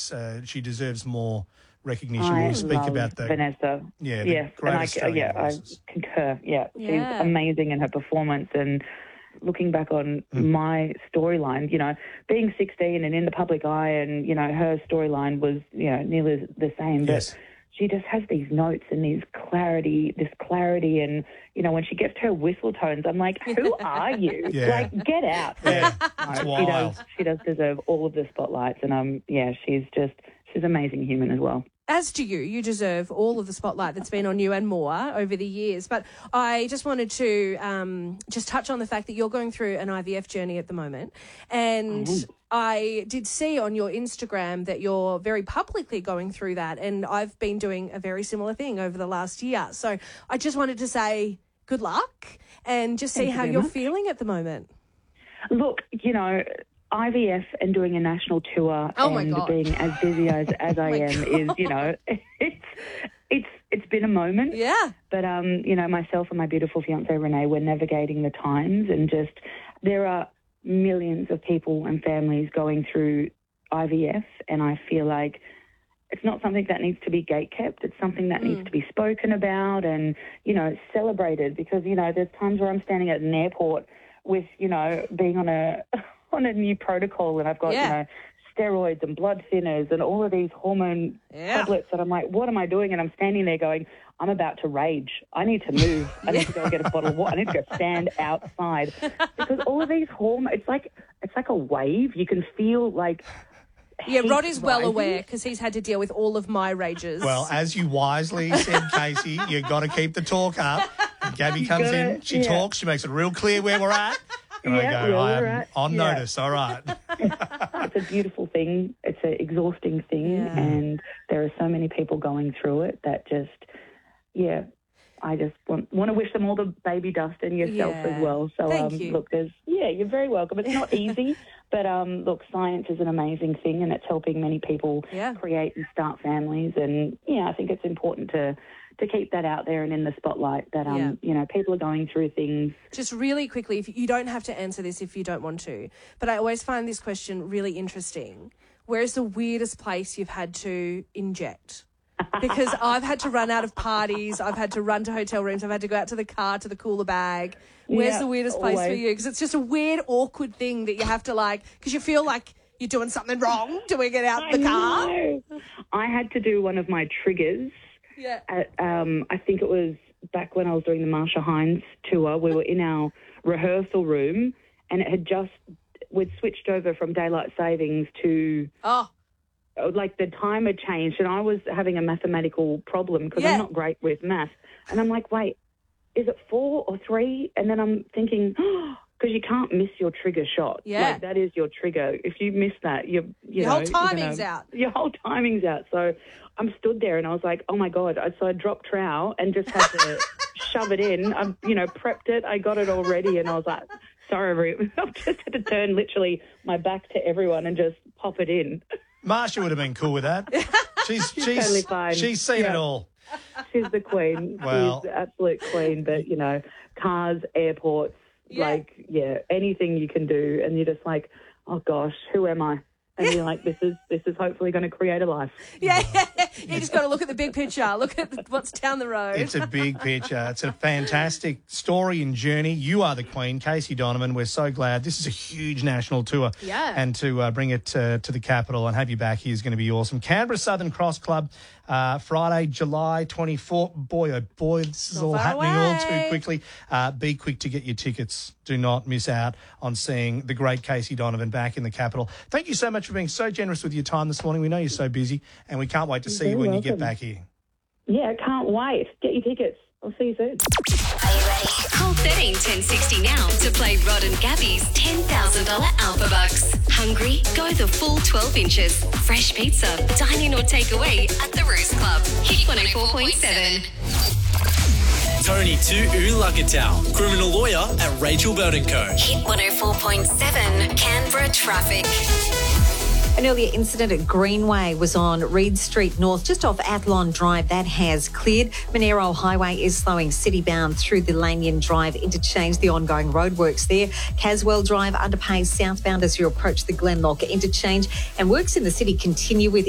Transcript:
she deserves more recognition when we speak about the Vanessa. Yeah, yes, great and Australian I voices. concur. Yeah, she's amazing in her performance. And looking back on my storyline, being 16 and in the public eye, and her storyline was nearly the same. Yes. But she just has these notes and this clarity, and when she gets to her whistle tones, I'm like, who are you? Yeah. Like, get out. Yeah, it's wild. She does deserve all of the spotlights, and she's an amazing human as well. As do you. You deserve all of the spotlight that's been on you and more over the years. But I just wanted to just touch on the fact that you're going through an IVF journey at the moment. And I did see on your Instagram that you're very publicly going through that. And I've been doing a very similar thing over the last year. So I just wanted to say good luck and just see how you're feeling at the moment. Look, IVF and doing a national tour and being as busy as I am is, it's been a moment. Yeah. But, myself and my beautiful fiancé, Renee, we're navigating the times, and just there are millions of people and families going through IVF, and I feel like it's not something that needs to be gatekept. It's something that needs to be spoken about and, celebrated, because, there's times where I'm standing at an airport with, being on a new protocol, and I've got, steroids and blood thinners and all of these hormone tablets, and I'm like, what am I doing? And I'm standing there going, I'm about to rage. I need to move. I need to go get a bottle of water. I need to go stand outside, because all of these hormones, it's like a wave. You can feel like... Yeah, Rod is well aware, because he's had to deal with all of my rages. Well, as you wisely said, Casey, you've got to keep the talk up. And Gabby comes in, she talks, she makes it real clear where we're at. And I go, I'm on notice, all right. It's a beautiful thing. It's an exhausting thing, and there are so many people going through it that just, I just want to wish them all the baby dust, and yourself as well. So, Thank you. Look, you're very welcome. It's not easy, but look, science is an amazing thing, and it's helping many people create and start families. And I think it's important to keep that out there and in the spotlight, that people are going through things. Just really quickly, if you don't have to answer this if you don't want to, but I always find this question really interesting. Where is the weirdest place you've had to inject? Because I've had to run out of parties, I've had to run to hotel rooms, I've had to go out to the car, to the cooler bag. Where's the weirdest place for you? Because it's just a weird, awkward thing that you have to because you feel like you're doing something wrong, doing it out the car. Know. I had to do one of my triggers. Yeah. I think it was back when I was doing the Marsha Hines tour. We were in our rehearsal room, and we'd switched over from daylight savings to... the time had changed, and I was having a mathematical problem because I'm not great with math. And I'm like, wait, is it 4 or 3? And then I'm thinking, because you can't miss your trigger shot. Yeah. That is your trigger. If you miss that, your whole timing's out. Your whole timing's out. So I'm stood there and I was like, oh, my God. So I dropped trowel and just had to shove it in. I, prepped it. I got it all ready, and I was like, sorry, I just had to turn literally my back to everyone and just pop it in. Marsha would have been cool with that. She's totally fine. She's seen it all. She's the queen. Well, she's the absolute queen. But, cars, airports, anything you can do. And you're just like, oh, gosh, who am I? And you're like, this is hopefully going to create a life. Yeah. You just got to look at the big picture. Look at what's down the road. It's a big picture. It's a fantastic story and journey. You are the queen, Casey Donovan. We're so glad. This is a huge national tour. Yeah. And to bring it to the capital and have you back here is going to be awesome. Canberra Southern Cross Club, Friday, July 24th. Boy, oh boy, this is all happening all too quickly. Be quick to get your tickets. Do not miss out on seeing the great Casey Donovan back in the capital. Thank you so much for being so generous with your time this morning. We know you're so busy, and we can't wait to see you when you get back here. Yeah, can't wait. Get your tickets. I'll see you soon. Are you ready? Call 13 1060 now to play Rod and Gabby's $10,000 Alpha Bucks. Hungry? Go the full 12 inches. Fresh pizza, dine in or take away at the Roost Club. Hit 104.7. Tony to Ulagatal, criminal lawyer at Rachel Burton Co. Hit 104.7. Canberra traffic. An earlier incident at Greenway was on Reed Street North, just off Athlon Drive. That has cleared. Monero Highway is slowing city-bound through the Lanyon Drive interchange. The ongoing roadworks there. Caswell Drive underpass southbound as you approach the Glenlock interchange. And works in the city continue with